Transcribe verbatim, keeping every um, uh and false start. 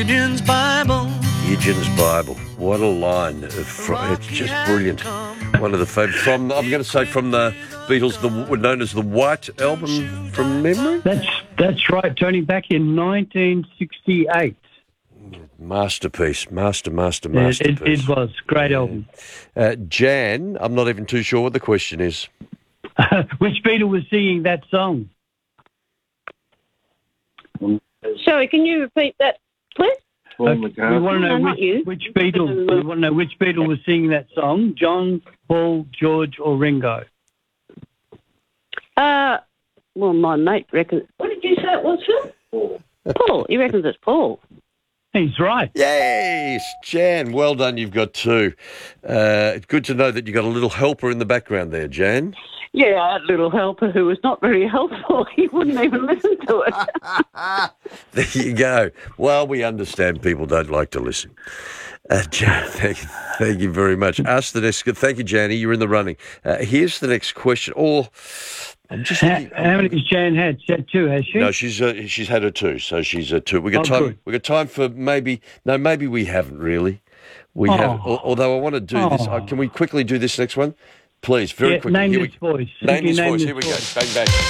Eugene's Bible. Eugene's Bible. What a line. It's just brilliant. One of the favourites. From, I'm going to say from the Beatles, the known as the White Album from memory? That's, that's right, Tony, back in nineteen sixty-eight. Masterpiece. Master, master, It, masterpiece. it, it was. Great album. Uh, Jan, I'm not even too sure what the question is. Which Beatle was singing that song? Sorry, can you repeat that, please? Uh, we want to know No, not which, you. which Beatle. We want to know which Beatle was singing that song. John, Paul, George, or Ringo? Uh, well, my mate reckons... What did you say it was, Phil? Paul. Paul. He reckons it's Paul. He's right. Yes, Jan, well done. You've got two. Uh, good to know that you've got a little helper in the background there, Jan. Yeah, that little helper who was not very helpful. He wouldn't even listen to it. There you go. Well, we understand people don't like to listen. Uh, Jan, thank you, thank you very much. Ask the next. Thank you, Janny. You're in the running. Uh, here's the next question. Or I'm just. How, thinking, how many has Jan had? She had two, has she? No, she's uh, she's had her two, so she's a two. We got Oh, time. good. We got time for maybe. No, maybe we haven't really. We Oh. have. Although I want to do this. Oh. Uh, can we quickly do this next one, please? Very Yeah, quickly. name Here this we, voice. Name Simply this name voice. this Here we voice. go. Bang bang.